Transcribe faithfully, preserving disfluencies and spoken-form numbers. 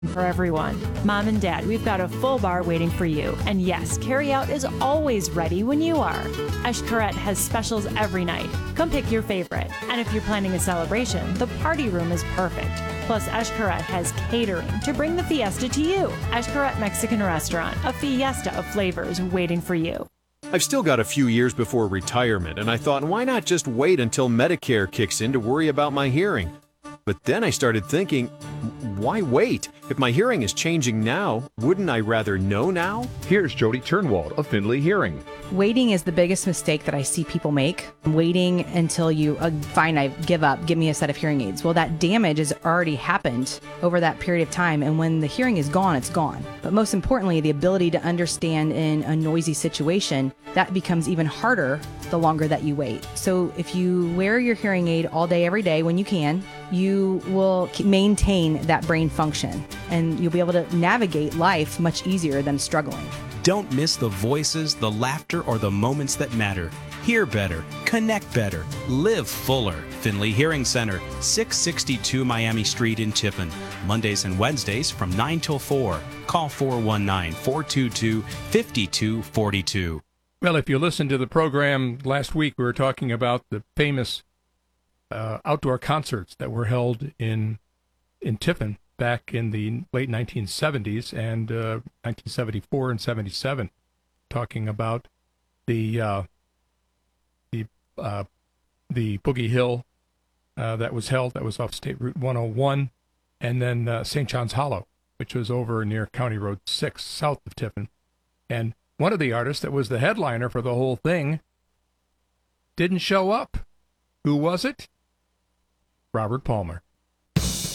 For everyone. Mom and Dad, we've got a full bar waiting for you. And yes, carryout is always ready when you are. Eshkaret has specials every night. Come pick your favorite. And if you're planning a celebration, the party room is perfect. Plus, Eshkaret has catering to bring the fiesta to you. Eshkaret Mexican Restaurant, a fiesta of flavors waiting for you. I've still got a few years before retirement, and I thought, why not just wait until Medicare kicks in to worry about my hearing? But then I started thinking, why wait? If my hearing is changing now, wouldn't I rather know now? Here's Jody Turnwald of Findlay Hearing. Waiting is the biggest mistake that I see people make. Waiting until you, uh, fine, I give up, give me a set of hearing aids. Well, that damage has already happened over that period of time, and when the hearing is gone, it's gone. But most importantly, the ability to understand in a noisy situation, that becomes even harder the longer that you wait. So if you wear your hearing aid all day, every day when you can, you will maintain that brain function, and you'll be able to navigate life much easier than struggling. Don't miss the voices, the laughter, or the moments that matter. Hear better, connect better, live fuller. Findlay Hearing Center, six sixty-two Miami Street in Tiffin. Mondays and Wednesdays from nine till four. Call four one nine, four two two, five two four two. Well, if you listened to the program last week, we were talking about the famous uh, outdoor concerts that were held in in Tiffin back in the late nineteen seventies and uh, nineteen seventy-four and seventy-seven, talking about the uh, the uh, the Boogie Hill uh, that was held, that was off State Route one oh one, and then uh, Saint John's Hollow, which was over near County Road six, south of Tiffin. And one of the artists that was the headliner for the whole thing didn't show up. Who was it? Robert Palmer.